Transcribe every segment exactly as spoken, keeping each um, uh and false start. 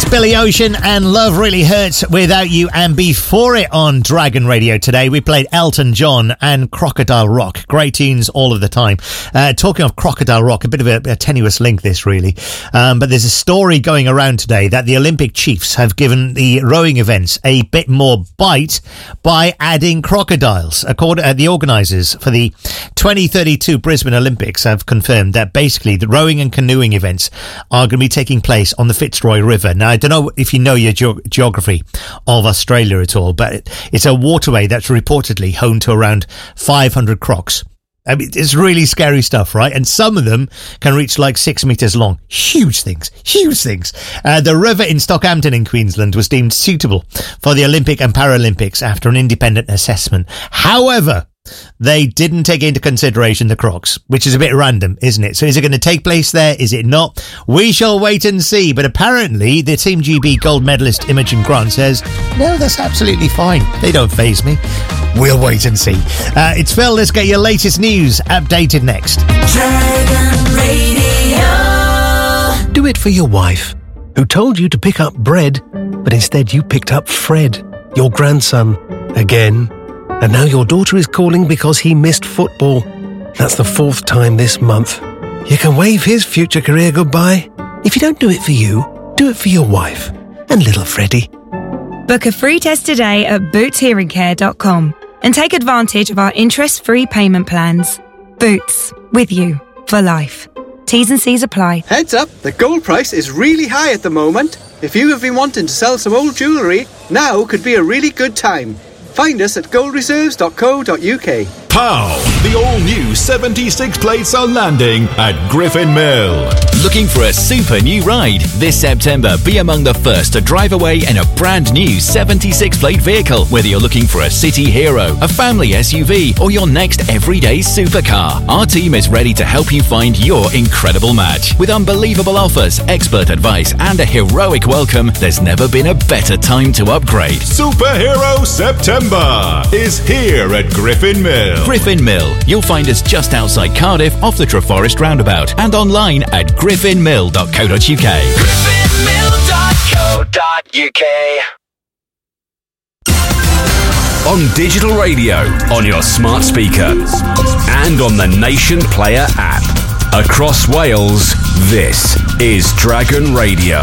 Billy Ocean and Love Really Hurts Without You, and before it on Dragon Radio today we played Elton John and Crocodile Rock. Great tunes all of the time. Uh, talking of Crocodile Rock, a bit of a, a tenuous link this really, um, but there's a story going around today that the Olympic chiefs have given the rowing events a bit more bite by adding crocodiles. According uh, the organisers for the twenty thirty-two Brisbane Olympics have confirmed that basically the rowing and canoeing events are going to be taking place on the Fitzroy River. Now, I don't know if you know your ge- geography of Australia at all, but it, it's a waterway that's reportedly home to around five hundred crocs. I mean, it's really scary stuff, right? And some of them can reach like six metres long. Huge things, huge things. Uh, the river in Stockhampton in Queensland was deemed suitable for the Olympic and Paralympics after an independent assessment. However, they didn't take into consideration the crocs, which is a bit random, isn't it? So is it going to take place there? Is it not? We shall wait and see. But apparently the Team G B gold medalist Imogen Grant says, no, that's absolutely fine. They don't faze me. We'll wait and see. Uh, it's Phil. Let's get your latest news updated next. Dragon Radio. Do it for your wife, who told you to pick up bread, but instead you picked up Fred, your grandson, again. And now your daughter is calling because he missed football. That's the fourth time this month. You can wave his future career goodbye. If you don't do it for you, do it for your wife and little Freddie. Book a free test today at boots hearing care dot com and take advantage of our interest-free payment plans. Boots, with you for life. T's and C's apply. Heads up, the gold price is really high at the moment. If you have been wanting to sell some old jewellery, now could be a really good time. Find us at gold reserves dot co dot uk. Pow! The all-new seventy-six plates are landing at Griffin Mill. Looking for a super new ride? This September, be among the first to drive away in a brand new seventy-six plate vehicle. Whether you're looking for a city hero, a family S U V, or your next everyday supercar, our team is ready to help you find your incredible match. With unbelievable offers, expert advice, and a heroic welcome, there's never been a better time to upgrade. Superhero September is here at Griffin Mill. Griffin Mill. You'll find us just outside Cardiff off the Treforest roundabout and online at griffin mill dot co dot uk. griffin mill dot co dot uk. On digital radio, on your smart speaker, and on the Nation Player app. Across Wales, this is Dragon Radio.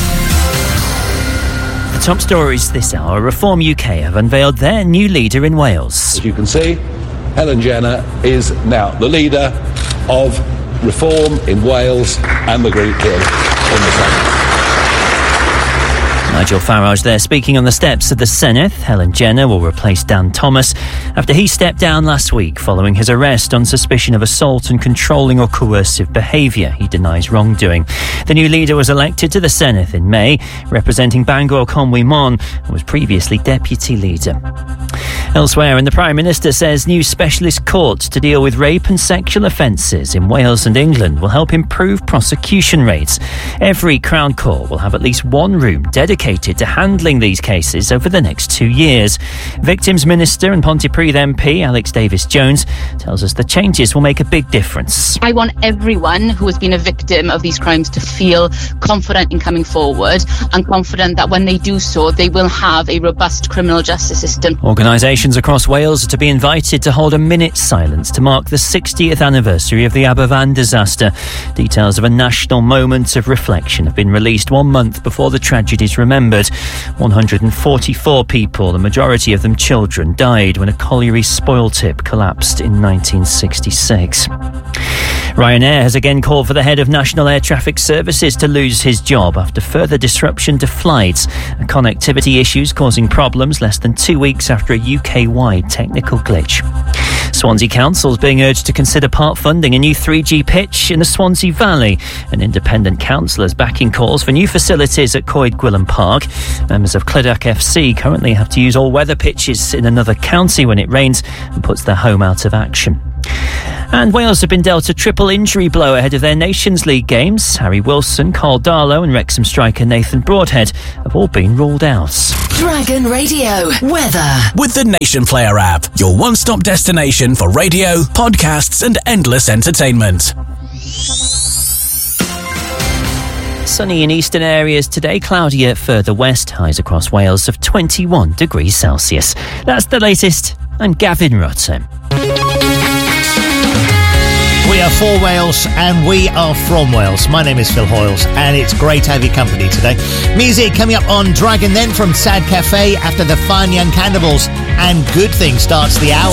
The top stories this hour. Reform U K have unveiled their new leader in Wales. As you can see, Helen Jenner is now the leader of Reform in Wales and the group here in the Senate. Nigel Farage there speaking on the steps of the Senedd. Helen Jenner will replace Dan Thomas after he stepped down last week following his arrest on suspicion of assault and controlling or coercive behaviour. He denies wrongdoing. The new leader was elected to the Senedd in May, representing Bangor Conwy Mon, and was previously deputy leader. Elsewhere, and the Prime Minister says new specialist courts to deal with rape and sexual offences in Wales and England will help improve prosecution rates. Every Crown Court will have at least one room dedicated to handling these cases over the next two years. Victims Minister and Pontypridd M P Alex Davies-Jones tells us the changes will make a big difference. I want everyone who has been a victim of these crimes to feel confident in coming forward and confident that when they do so, they will have a robust criminal justice system. Organisations across Wales are to be invited to hold a minute's silence to mark the sixtieth anniversary of the Aberfan disaster. Details of a national moment of reflection have been released one month before the tragedies remembered. one hundred forty-four people, the majority of them children, died when a colliery spoil tip collapsed in nineteen sixty-six. Ryanair has again called for the head of National Air Traffic Services to lose his job after further disruption to flights. Connectivity issues causing problems less than two weeks after a U K-wide technical glitch. Swansea Council is being urged to consider part funding a new three G pitch in the Swansea Valley. An independent councillor is backing calls for new facilities at Coed Gwilym Park. Members of Clydach F C currently have to use all-weather pitches in another county when it rains and puts their home out of action. And Wales have been dealt a triple injury blow ahead of their Nations League games. Harry Wilson, Carl Darlow and Wrexham striker Nathan Broadhead have all been ruled out. Dragon Radio weather. With the Nation Player app, your one-stop destination for radio, podcasts and endless entertainment. Sunny in eastern areas today, cloudier further west, highs across Wales of twenty-one degrees Celsius. That's the latest. I'm Gavin Rutter. We are for Wales and we are from Wales. My name is Phil Hoyles and it's great to have your company today. Music coming up on Dragon, then from Sad Cafe after the Fine Young Cannibals, and Good Thing starts the hour.